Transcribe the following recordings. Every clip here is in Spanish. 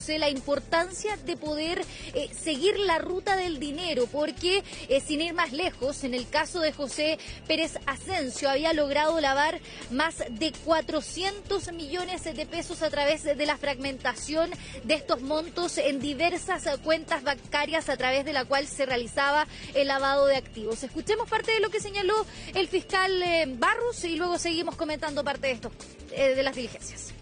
La importancia de poder seguir la ruta del dinero, porque sin ir más lejos, en el caso de José Pérez Ascencio había logrado lavar más de 400 millones de pesos a través de la fragmentación de estos montos en diversas cuentas bancarias a través de la cual se realizaba el lavado de activos. Escuchemos parte de lo que señaló el fiscal Barros y luego seguimos comentando parte de esto, de las diligencias.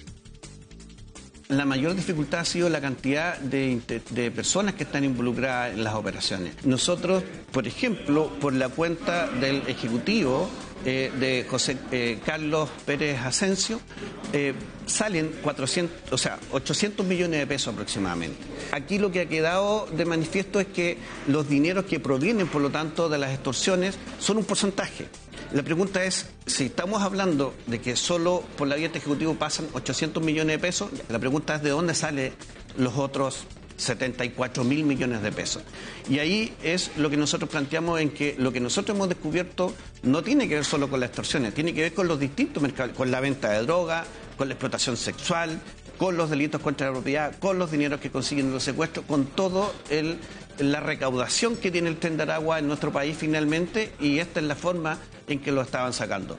La mayor dificultad ha sido la cantidad de personas que están involucradas en las operaciones. Nosotros, por ejemplo, por la cuenta del ejecutivo de José Carlos Pérez Ascencio, salen 800 millones de pesos aproximadamente. Aquí lo que ha quedado de manifiesto es que los dineros que provienen, por lo tanto, de las extorsiones son un porcentaje. La pregunta es, si estamos hablando de que solo por la vía del Ejecutivo pasan 800 millones de pesos, la pregunta es de dónde salen los otros 74.000 millones de pesos. Y ahí es lo que nosotros planteamos, en que lo que nosotros hemos descubierto no tiene que ver solo con las extorsiones, tiene que ver con los distintos mercados, con la venta de droga, con la explotación sexual, con los delitos contra la propiedad, con los dineros que consiguen los secuestros, con todo la recaudación que tiene el Tren de Aragua en nuestro país finalmente, y esta es la forma en que lo estaban sacando.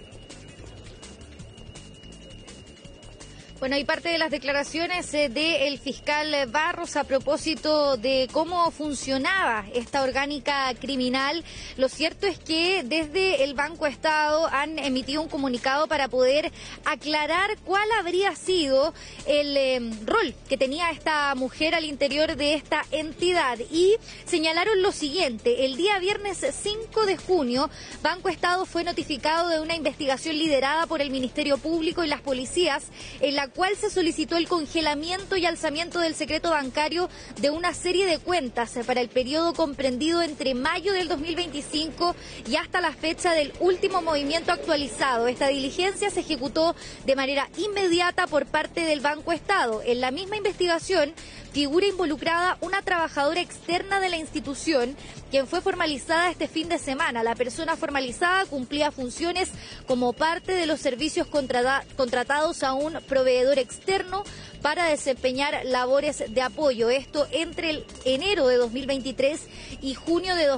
Bueno, hay parte de las declaraciones del fiscal Barros a propósito de cómo funcionaba esta orgánica criminal. Lo cierto es que desde el Banco Estado han emitido un comunicado para poder aclarar cuál habría sido el rol que tenía esta mujer al interior de esta entidad. Y señalaron lo siguiente: el día viernes 5 de junio, Banco Estado fue notificado de una investigación liderada por el Ministerio Público y las policías, en la cual se solicitó el congelamiento y alzamiento del secreto bancario de una serie de cuentas para el periodo comprendido entre mayo del 2025 y hasta la fecha del último movimiento actualizado. Esta diligencia se ejecutó de manera inmediata por parte del Banco Estado. En la misma investigación figura involucrada una trabajadora externa de la institución, quien fue formalizada este fin de semana. La persona formalizada cumplía funciones como parte de los servicios contratados a un proveedor externo para desempeñar labores de apoyo. Esto entre el enero de 2023 y junio de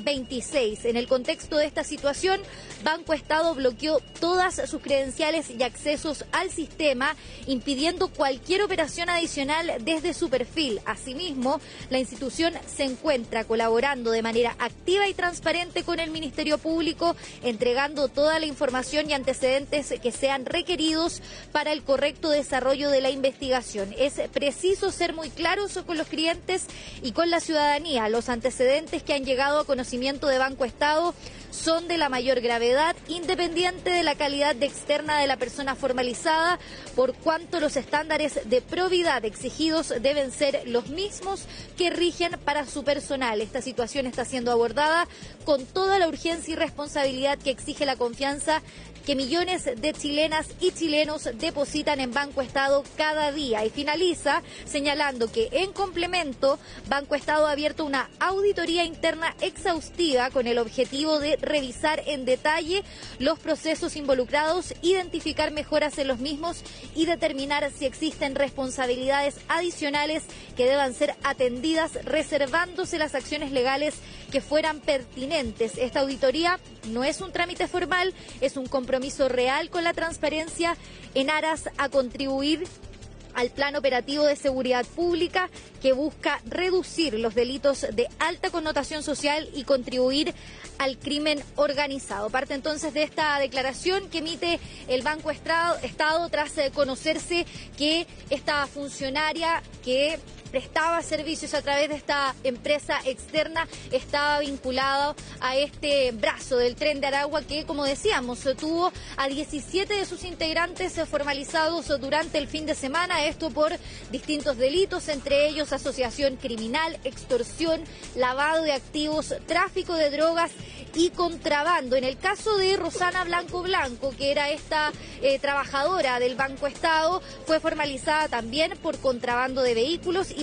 2026. En el contexto de esta situación, Banco Estado bloqueó todas sus credenciales y accesos al sistema, impidiendo cualquier operación adicional desde su perfil. Asimismo, la institución se encuentra colaborando de manera activa y transparente con el Ministerio Público, entregando toda la información y antecedentes que sean requeridos para el correcto desarrollo de la investigación. Es preciso ser muy claros con los clientes y con la ciudadanía. Los antecedentes que han llegado a conocimiento de Banco Estado son de la mayor gravedad, independiente de la calidad de externa de la persona formalizada, por cuanto los estándares de probidad exigidos deben ser los mismos que rigen para su personal. Esta situación está siendo abordada con toda la urgencia y responsabilidad que exige la confianza que millones de chilenas y chilenos depositan en Banco Estado cada día. Y finaliza señalando que, en complemento, Banco Estado ha abierto una auditoría interna exhaustiva con el objetivo de revisar en detalle los procesos involucrados, identificar mejoras en los mismos y determinar si existen responsabilidades adicionales que deban ser atendidas, reservándose las acciones legales que fueran pertinentes. Esta auditoría no es un trámite formal, es un compromiso real con la transparencia en aras a contribuir al plan operativo de seguridad pública que busca reducir los delitos de alta connotación social y contribuir al crimen organizado. Parte entonces de esta declaración que emite el Banco Estado tras conocerse que esta funcionaria que prestaba servicios a través de esta empresa externa estaba vinculado a este brazo del Tren de Aragua que, como decíamos, tuvo a 17 de sus integrantes formalizados durante el fin de semana, esto por distintos delitos, entre ellos asociación criminal, extorsión, lavado de activos, tráfico de drogas y contrabando. En el caso de Rosana Blanco, que era esta trabajadora del Banco Estado, fue formalizada también por contrabando de vehículos y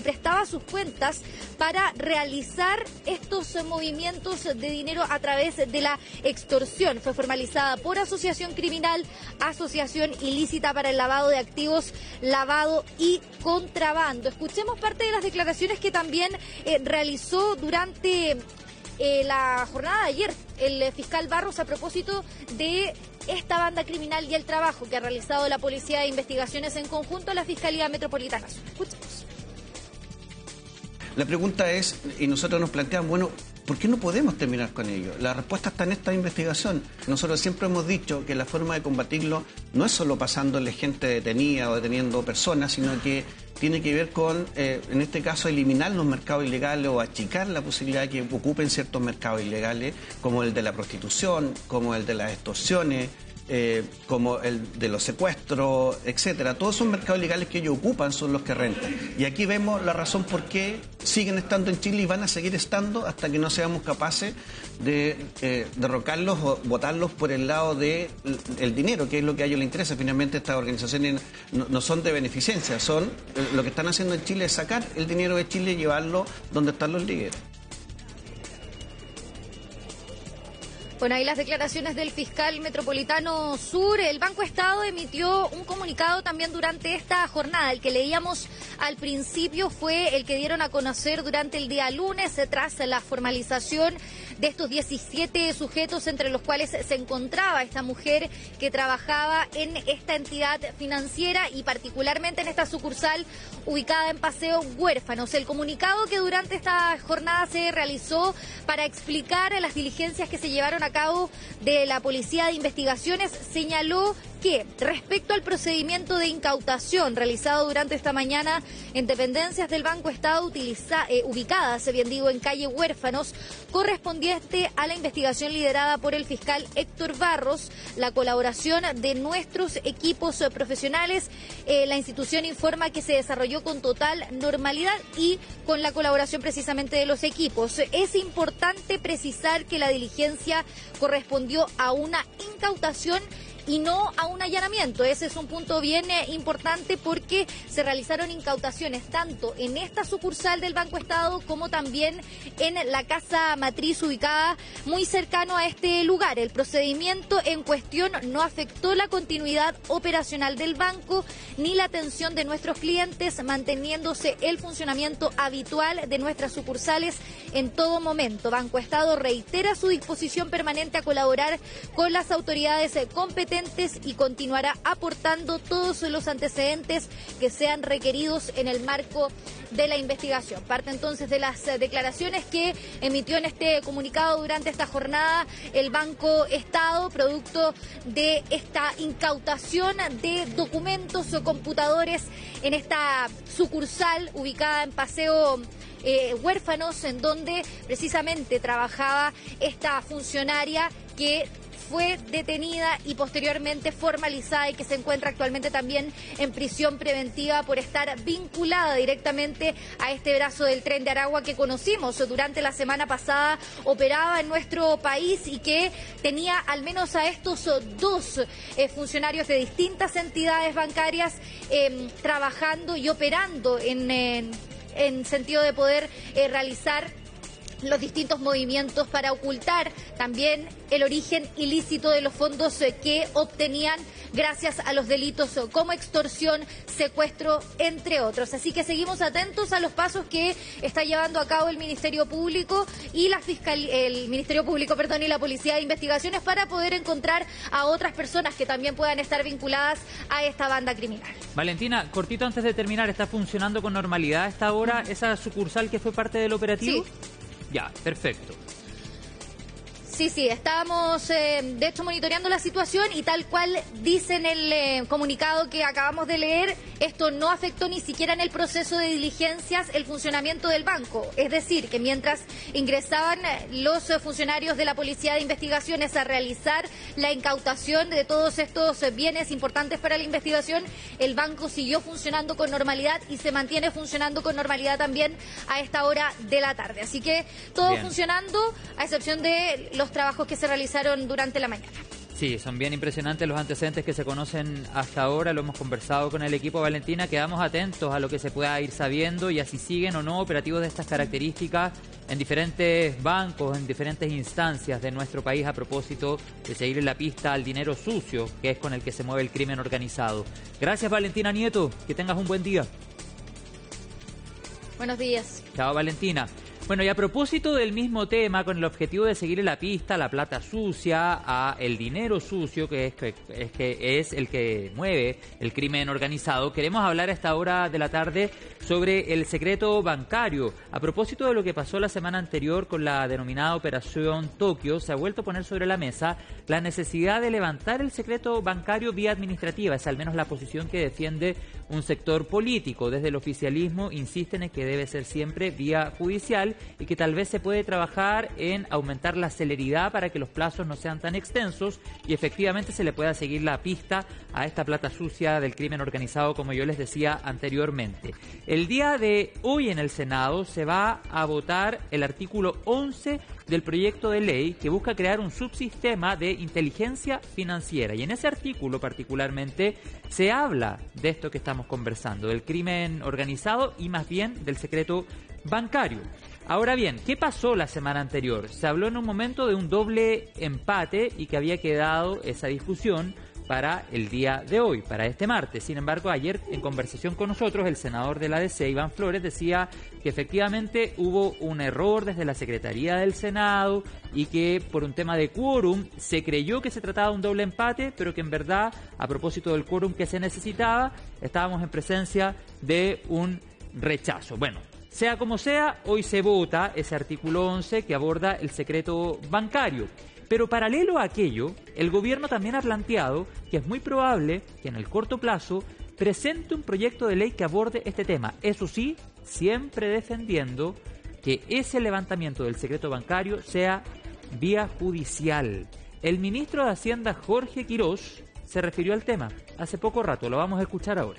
y prestaba sus cuentas para realizar estos movimientos de dinero a través de la extorsión. Fue formalizada por asociación criminal, asociación ilícita para el lavado de activos, lavado y contrabando. Escuchemos parte de las declaraciones que también realizó durante la jornada de ayer el fiscal Barros a propósito de esta banda criminal y el trabajo que ha realizado la Policía de Investigaciones en conjunto a la Fiscalía Metropolitana Sur. Escuchemos. La pregunta es, y nosotros nos planteamos, bueno, ¿por qué no podemos terminar con ello? La respuesta está en esta investigación. Nosotros siempre hemos dicho que la forma de combatirlo no es solo pasándole gente detenida o deteniendo personas, sino que tiene que ver con, en este caso, eliminar los mercados ilegales o achicar la posibilidad de que ocupen ciertos mercados ilegales, como el de la prostitución, como el de las extorsiones, como el de los secuestros, etcétera. Todos esos mercados ilegales que ellos ocupan son los que rentan. Y aquí vemos la razón por qué siguen estando en Chile y van a seguir estando hasta que no seamos capaces de derrocarlos o votarlos por el lado del dinero, que es lo que a ellos les interesa. Finalmente estas organizaciones no son de beneficencia, son lo que están haciendo en Chile es sacar el dinero de Chile y llevarlo donde están los líderes. Bueno, ahí las declaraciones del fiscal Metropolitano Sur. El Banco Estado emitió un comunicado también durante esta jornada. El que leíamos al principio fue el que dieron a conocer durante el día lunes tras la formalización de estos 17 sujetos, entre los cuales se encontraba esta mujer que trabajaba en esta entidad financiera y particularmente en esta sucursal ubicada en Paseo Huérfanos. El comunicado que durante esta jornada se realizó para explicar las diligencias que se llevaron a cabo de la Policía de Investigaciones señaló que respecto al procedimiento de incautación realizado durante esta mañana en dependencias del Banco Estado ubicadas, bien digo, en calle Huérfanos, correspondiente a la investigación liderada por el fiscal Héctor Barros, la colaboración de nuestros equipos profesionales, la institución informa que se desarrolló con total normalidad y con la colaboración precisamente de los equipos. Es importante precisar que la diligencia correspondió a una incautación y no a un allanamiento. Ese es un punto bien importante porque se realizaron incautaciones tanto en esta sucursal del Banco Estado como también en la casa matriz ubicada muy cercano a este lugar. El procedimiento en cuestión no afectó la continuidad operacional del banco ni la atención de nuestros clientes, manteniéndose el funcionamiento habitual de nuestras sucursales en todo momento. Banco Estado reitera su disposición permanente a colaborar con las autoridades competentes y continuará aportando todos los antecedentes que sean requeridos en el marco de la investigación. Parte entonces de las declaraciones que emitió en este comunicado durante esta jornada el Banco Estado, producto de esta incautación de documentos o computadores en esta sucursal ubicada en Paseo Huérfanos, en donde precisamente trabajaba esta funcionaria que fue detenida y posteriormente formalizada y que se encuentra actualmente también en prisión preventiva por estar vinculada directamente a este brazo del Tren de Aragua que conocimos durante la semana pasada, operaba en nuestro país y que tenía al menos a estos dos funcionarios de distintas entidades bancarias trabajando y operando en sentido de poder realizar los distintos movimientos para ocultar también el origen ilícito de los fondos que obtenían gracias a los delitos como extorsión, secuestro, entre otros. Así que seguimos atentos a los pasos que está llevando a cabo el Ministerio Público y la y la Policía de Investigaciones para poder encontrar a otras personas que también puedan estar vinculadas a esta banda criminal. Valentina, cortito antes de terminar, ¿está funcionando con normalidad a esta hora esa sucursal que fue parte del operativo? Sí. Ya, perfecto. Sí, estábamos de hecho monitoreando la situación y tal cual dice en el comunicado que acabamos de leer, esto no afectó ni siquiera en el proceso de diligencias el funcionamiento del banco. Es decir, que mientras ingresaban los funcionarios de la Policía de Investigaciones a realizar la incautación de todos estos bienes importantes para la investigación, el banco siguió funcionando con normalidad y se mantiene funcionando con normalidad también a esta hora de la tarde. Así que todo bien, funcionando, a excepción de los trabajos que se realizaron durante la mañana. Sí, son bien impresionantes los antecedentes que se conocen hasta ahora, lo hemos conversado con el equipo. Valentina, quedamos atentos a lo que se pueda ir sabiendo y así siguen o no operativos de estas características en diferentes bancos, en diferentes instancias de nuestro país a propósito de seguir en la pista al dinero sucio, que es con el que se mueve el crimen organizado. Gracias, Valentina Nieto, que tengas un buen día. Buenos días. Chao, Valentina. Bueno, y a propósito del mismo tema, con el objetivo de seguir en la pista a la plata sucia, a el dinero sucio, que es el que mueve el crimen organizado, queremos hablar a esta hora de la tarde sobre el secreto bancario. A propósito de lo que pasó la semana anterior con la denominada Operación Tokio, se ha vuelto a poner sobre la mesa la necesidad de levantar el secreto bancario vía administrativa. Es al menos la posición que defiende un sector político. Desde el oficialismo insisten en que debe ser siempre vía judicial y que tal vez se puede trabajar en aumentar la celeridad para que los plazos no sean tan extensos y efectivamente se le pueda seguir la pista a esta plata sucia del crimen organizado, como yo les decía anteriormente. El día de hoy en el Senado se va a votar el artículo 11 del proyecto de ley que busca crear un subsistema de inteligencia financiera. Y en ese artículo particularmente se habla de esto que estamos conversando, del crimen organizado y más bien del secreto bancario. Ahora bien, ¿qué pasó la semana anterior? Se habló en un momento de un doble empate y que había quedado esa discusión para el día de hoy, para este martes. Sin embargo, ayer en conversación con nosotros, el senador de la ADC, Iván Flores, decía que efectivamente hubo un error desde la Secretaría del Senado y que por un tema de quórum se creyó que se trataba de un doble empate, pero que en verdad, a propósito del quórum que se necesitaba, estábamos en presencia de un rechazo. Bueno, sea como sea, hoy se vota ese artículo 11 que aborda el secreto bancario. Pero paralelo a aquello, el gobierno también ha planteado que es muy probable que en el corto plazo presente un proyecto de ley que aborde este tema. Eso sí, siempre defendiendo que ese levantamiento del secreto bancario sea vía judicial. El ministro de Hacienda, Jorge Quirós, se refirió al tema hace poco rato. Lo vamos a escuchar ahora.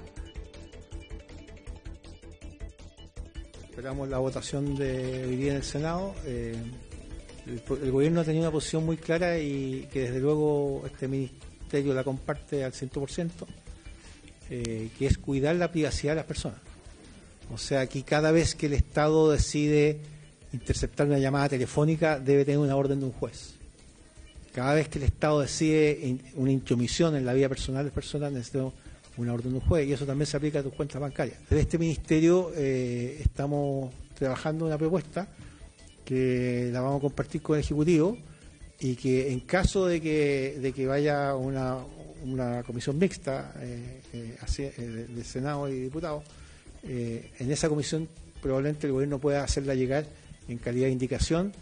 Esperamos la votación de hoy día en el Senado. El gobierno ha tenido una posición muy clara y que desde luego este ministerio la comparte al 100%, que es cuidar la privacidad de las personas. O sea, aquí cada vez que el Estado decide interceptar una llamada telefónica debe tener una orden de un juez. Cada vez que el Estado decide una intromisión en la vida personal de personas necesita una orden de un juez, y eso también se aplica a tus cuentas bancarias. Desde este ministerio estamos trabajando una propuesta que la vamos a compartir con el Ejecutivo y que en caso de que vaya una comisión mixta del Senado y diputados, en esa comisión probablemente el gobierno pueda hacerla llegar en calidad de indicación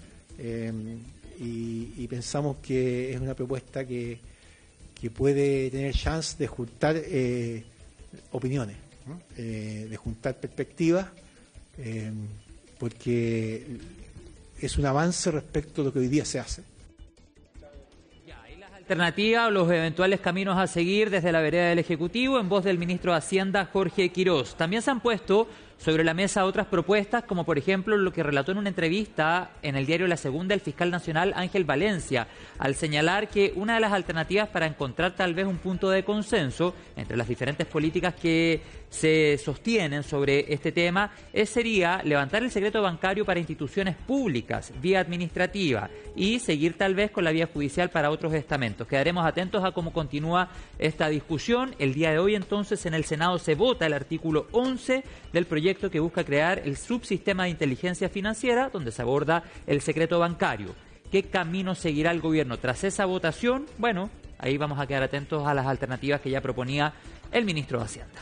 y pensamos que es una propuesta que puede tener chance de juntar opiniones, ¿no? De juntar perspectivas, porque es un avance respecto a lo que hoy día se hace. Y las alternativas o los eventuales caminos a seguir desde la vereda del Ejecutivo, en voz del ministro de Hacienda, Jorge Quirós. También se han puesto sobre la mesa otras propuestas, como por ejemplo lo que relató en una entrevista en el diario La Segunda el fiscal nacional Ángel Valencia, al señalar que una de las alternativas para encontrar tal vez un punto de consenso entre las diferentes políticas que se sostienen sobre este tema sería levantar el secreto bancario para instituciones públicas, vía administrativa, y seguir tal vez con la vía judicial para otros estamentos. Quedaremos atentos a cómo continúa esta discusión. El día de hoy entonces en el Senado se vota el artículo 11 del proyecto que busca crear el subsistema de inteligencia financiera, donde se aborda el secreto bancario. ¿Qué camino seguirá el gobierno tras esa votación? Bueno, ahí vamos a quedar atentos a las alternativas que ya proponía el ministro de Hacienda.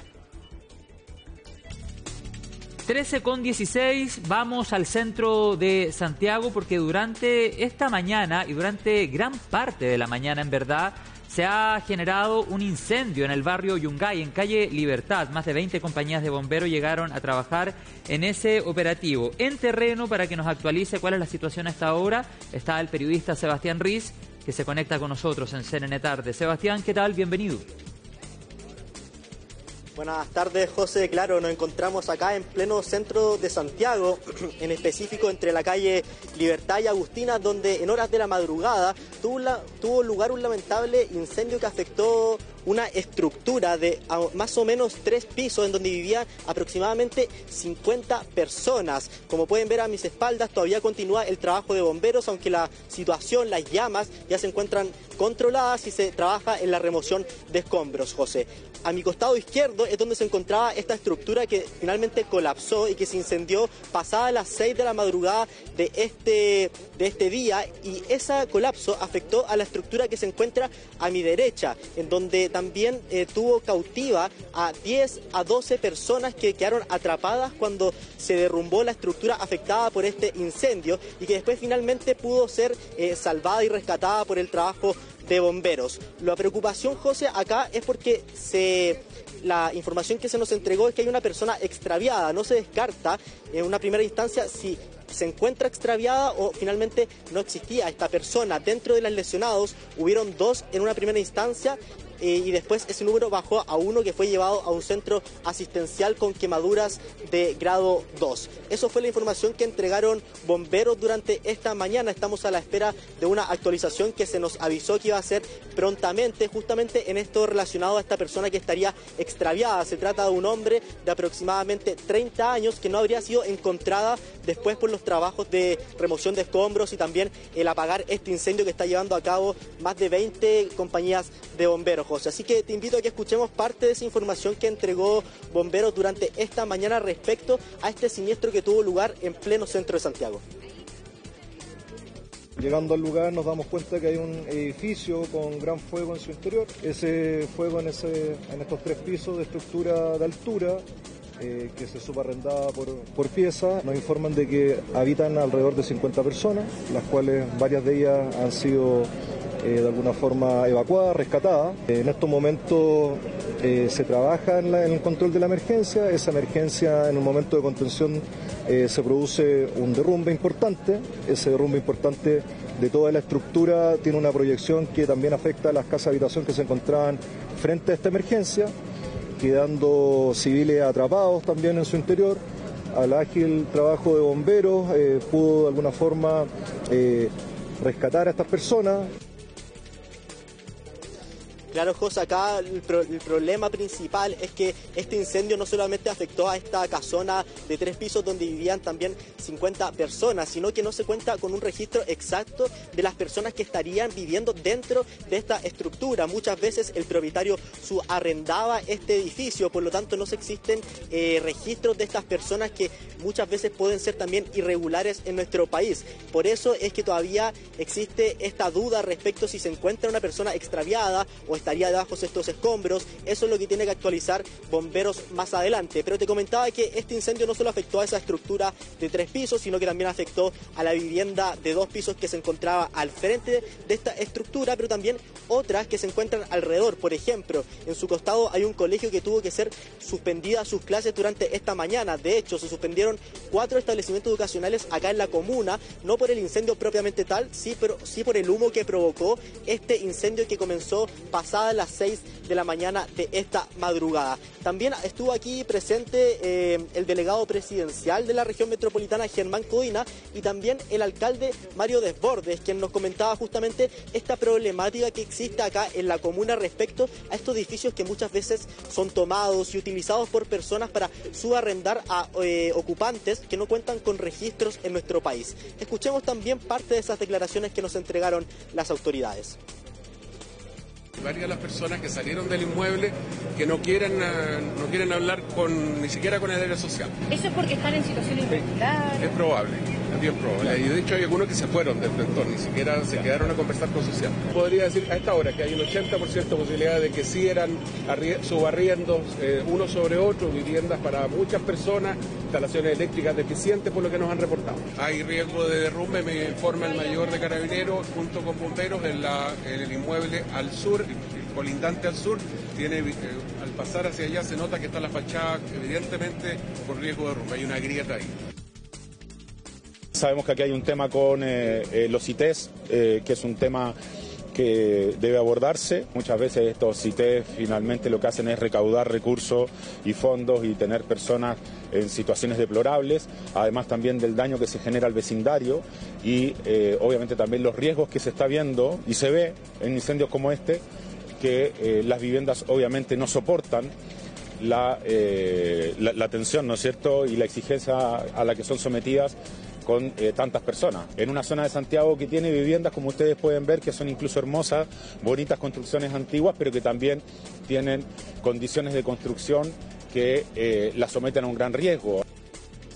13:16, vamos al centro de Santiago porque durante esta mañana y durante gran parte de la mañana en verdad se ha generado un incendio en el barrio Yungay, en calle Libertad. Más de 20 compañías de bomberos llegaron a trabajar en ese operativo. En terreno, para que nos actualice cuál es la situación a esta hora, está el periodista Sebastián Riz, que se conecta con nosotros en CNN Tarde. Sebastián, ¿qué tal? Bienvenido. Buenas tardes, José. Claro, nos encontramos acá en pleno centro de Santiago, en específico entre la calle Libertad y Agustina, donde en horas de la madrugada tuvo lugar un lamentable incendio que afectó una estructura de más o menos 3 pisos en donde vivían aproximadamente 50 personas. Como pueden ver a mis espaldas, todavía continúa el trabajo de bomberos, aunque la situación, las llamas ya se encuentran controladas y se trabaja en la remoción de escombros, José. A mi costado izquierdo es donde se encontraba esta estructura que finalmente colapsó y que se incendió pasada las 6 de la madrugada de este día, y ese colapso afectó a la estructura que se encuentra a mi derecha, en donde también tuvo cautiva a 10 a 12 personas que quedaron atrapadas cuando se derrumbó la estructura afectada por este incendio y que después finalmente pudo ser salvada y rescatada por el trabajo de bomberos. La preocupación, José, acá es porque la información que se nos entregó es que hay una persona extraviada. No se descarta en una primera instancia si se encuentra extraviada o finalmente no existía esta persona. Dentro de los lesionados hubieron 2 en una primera instancia y después ese número bajó a 1 que fue llevado a un centro asistencial con quemaduras de grado 2. Eso fue la información que entregaron bomberos durante esta mañana. Estamos a la espera de una actualización que se nos avisó que iba a ser prontamente, justamente en esto relacionado a esta persona que estaría extraviada. Se trata de un hombre de aproximadamente 30 años que no habría sido encontrada después por los trabajos de remoción de escombros y también el apagar este incendio que está llevando a cabo más de 20 compañías de bomberos, José. Así que te invito a que escuchemos parte de esa información que entregó bomberos durante esta mañana respecto a este siniestro que tuvo lugar en pleno centro de Santiago. Llegando al lugar nos damos cuenta que hay un edificio con gran fuego en su interior. Ese fuego en estos 3 pisos de estructura de altura que se subarrendaba por pieza. Nos informan de que habitan alrededor de 50 personas, las cuales varias de ellas han sido de alguna forma evacuadas, rescatadas. En estos momentos se trabaja en el control de la emergencia. Esa emergencia, en un momento de contención, se produce un derrumbe importante. Ese derrumbe importante de toda la estructura tiene una proyección que también afecta a las casas de habitación que se encontraban frente a esta emergencia, quedando civiles atrapados también en su interior. Al ágil trabajo de bomberos pudo de alguna forma rescatar a estas personas. Claro, José, acá el problema principal es que este incendio no solamente afectó a esta casona de 3 pisos donde vivían también 50 personas, sino que no se cuenta con un registro exacto de las personas que estarían viviendo dentro de esta estructura. Muchas veces el propietario subarrendaba este edificio, por lo tanto no existen registros de estas personas que muchas veces pueden ser también irregulares en nuestro país. Por eso es que todavía existe esta duda respecto si se encuentra una persona extraviada o estaría debajo de estos escombros. Eso es lo que tiene que actualizar bomberos más adelante. Pero te comentaba que este incendio no solo afectó a esa estructura de 3 pisos, sino que también afectó a la vivienda de 2 pisos que se encontraba al frente de esta estructura, pero también otras que se encuentran alrededor. Por ejemplo, en su costado hay un colegio que tuvo que ser suspendida sus clases durante esta mañana. De hecho, se suspendieron 4 establecimientos educacionales acá en la comuna, no por el incendio propiamente tal, sí por el humo que provocó este incendio que comenzó pasadas las 6 de la mañana de esta madrugada. También estuvo aquí presente el delegado presidencial de la región metropolitana, Germán Codina, y también el alcalde Mario Desbordes, quien nos comentaba justamente esta problemática que existe acá en la comuna respecto a estos edificios que muchas veces son tomados y utilizados por personas para subarrendar a ocupantes que no cuentan con registros en nuestro país. Escuchemos también parte de esas declaraciones que nos entregaron las autoridades. Varias de las personas que salieron del inmueble que no quieren hablar ni siquiera con el área social. ¿Eso es porque están en situación irregular? Es probable, es bien probable. Y de hecho hay algunos que se fueron del entorno, ni siquiera se quedaron a conversar con social. Podría decir a esta hora que hay un 80% de posibilidad de que sí eran subarriendos uno sobre otro, viviendas para muchas personas, instalaciones eléctricas deficientes por lo que nos han reportado. Hay riesgo de derrumbe, me informa el mayor de Carabineros junto con bomberos en el inmueble al sur, colindante al sur. Al pasar hacia allá se nota que está la fachada evidentemente con riesgo de derrumbe, hay una grieta ahí. Sabemos que aquí hay un tema con los CITES, que es un tema que debe abordarse. Muchas veces estos CITES finalmente lo que hacen es recaudar recursos y fondos y tener personas en situaciones deplorables, además también del daño que se genera al vecindario y obviamente también los riesgos que se está viendo y se ve en incendios como este, que las viviendas obviamente no soportan la tensión, ¿no es cierto?, y la exigencia a la que son sometidas con tantas personas. En una zona de Santiago que tiene viviendas, como ustedes pueden ver, que son incluso hermosas, bonitas construcciones antiguas, pero que también tienen condiciones de construcción que las someten a un gran riesgo.